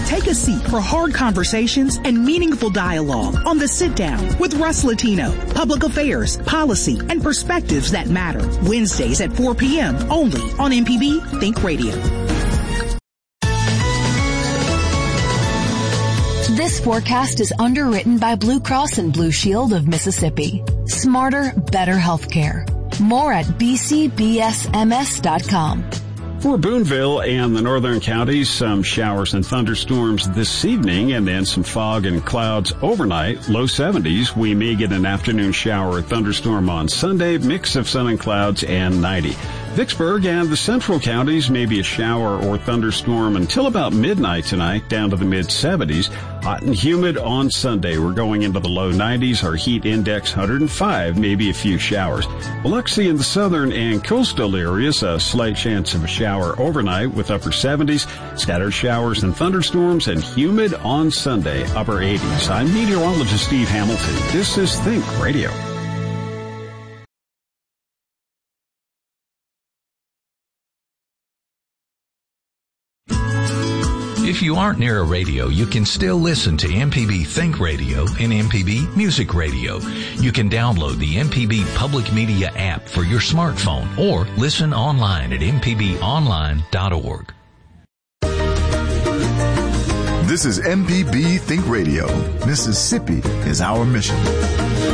Take a seat for hard conversations and meaningful dialogue on The Sit Down with Russ Latino. Public affairs, policy, and perspectives that matter. Wednesdays at 4 p.m. only on MPB Think Radio. This forecast is underwritten by Blue Cross and Blue Shield of Mississippi. Smarter, better healthcare. More at bcbsms.com. For Boonville and the northern counties, some showers and thunderstorms this evening and then some fog and clouds overnight, low 70s. We may get an afternoon shower or thunderstorm on Sunday, mix of sun and clouds, and 90. Vicksburg and the central counties may be a shower or thunderstorm until about midnight tonight, down to the mid-70s. Hot and humid on Sunday. We're going into the low 90s. Our heat index 105, maybe a few showers. Biloxi in the southern and coastal areas, a slight chance of a shower overnight with upper 70s. Scattered showers and thunderstorms and humid on Sunday, upper 80s. I'm meteorologist Steve Hamilton. This is Think Radio. If you aren't near a radio, you can still listen to MPB Think Radio and MPB Music Radio. You can download the MPB Public Media app for your smartphone or listen online at mpbonline.org. This is MPB Think Radio. Mississippi is our mission.